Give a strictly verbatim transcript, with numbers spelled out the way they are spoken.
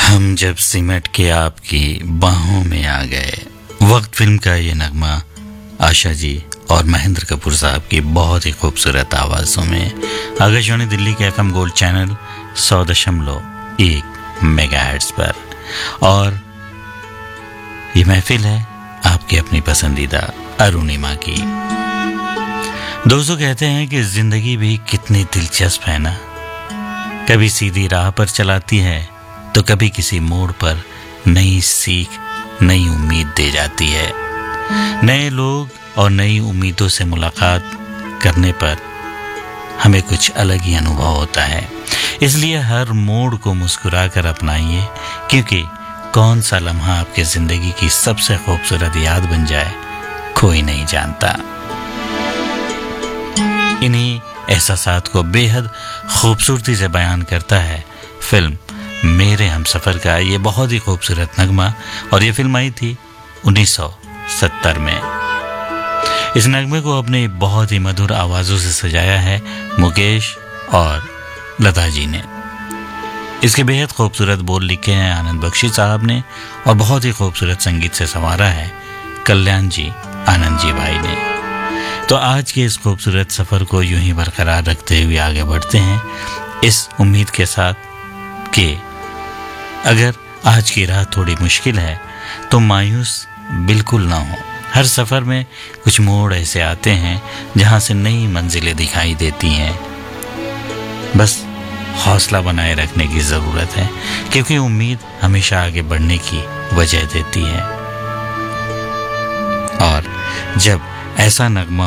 हम जब सिमट के आपकी बाहों में आ गए। वक्त फिल्म का ये नगमा आशा जी और महेंद्र कपूर साहब की बहुत ही खूबसूरत आवाज़ों में आकाशवाणी दिल्ली के एफएम गोल्ड चैनल सौ दशमलव एक मेगाहर्ट्ज़ पर। और ये महफिल है आपकी अपनी पसंदीदा अरुणिमा की। दोस्तों कहते हैं कि जिंदगी भी कितनी दिलचस्प है ना, कभी सीधी राह पर चलाती है तो कभी किसी मोड़ पर नई सीख, नई उम्मीद दे जाती है। नए लोग और नई उम्मीदों से मुलाकात करने पर हमें कुछ अलग ही अनुभव होता है। इसलिए हर मोड़ को मुस्कुराकर अपनाइए, क्योंकि कौन सा लम्हा आपकी जिंदगी की सबसे खूबसूरत याद बन जाए कोई नहीं जानता। इन्हीं एहसासात को बेहद खूबसूरती से बयान करता है फिल्म मेरे हमसफर का ये बहुत ही खूबसूरत नगमा। और ये फिल्म आई थी उन्नीस सौ सत्तर में। इस नगमे को अपने बहुत ही मधुर आवाज़ों से सजाया है मुकेश और लता जी ने। इसके बेहद खूबसूरत बोल लिखे हैं आनंद बख्शी साहब ने और बहुत ही खूबसूरत संगीत से संवारा है कल्याण जी आनंद जी भाई ने। तो आज के इस खूबसूरत सफ़र को यूं ही बरकरार रखते हुए आगे बढ़ते हैं, इस उम्मीद के साथ कि अगर आज की राह थोड़ी मुश्किल है तो मायूस बिल्कुल ना हो। हर सफ़र में कुछ मोड़ ऐसे आते हैं जहां से नई मंजिलें दिखाई देती हैं। बस हौसला बनाए रखने की ज़रूरत है, क्योंकि उम्मीद हमेशा आगे बढ़ने की वजह देती है। और जब ऐसा नगमा